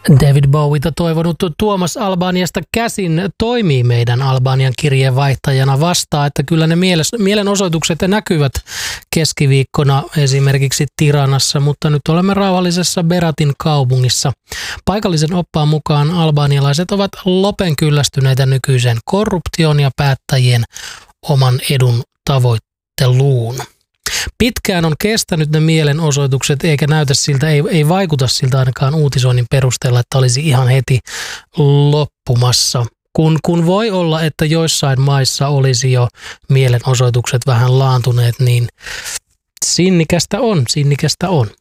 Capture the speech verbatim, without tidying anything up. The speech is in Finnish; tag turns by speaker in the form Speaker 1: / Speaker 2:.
Speaker 1: David Bowieta toivonut Tuomas Albaniasta käsin toimii meidän Albanian kirjeenvaihtajana, vastaa, että kyllä ne mielenosoitukset näkyvät keskiviikkona esimerkiksi Tiranassa, mutta nyt olemme rauhallisessa Beratin kaupungissa. Paikallisen oppaan mukaan albanialaiset ovat lopen kyllästyneitä nykyiseen korruptioon ja päättäjien oman edun tavoitteluun. Pitkään on kestänyt ne mielenosoitukset, eikä näytä siltä, ei, ei vaikuta siltä ainakaan uutisoinnin perusteella, että olisi ihan heti loppumassa. Kun, kun voi olla, että joissain maissa olisi jo mielenosoitukset vähän laantuneet, niin sinnikästä on, sinnikästä on.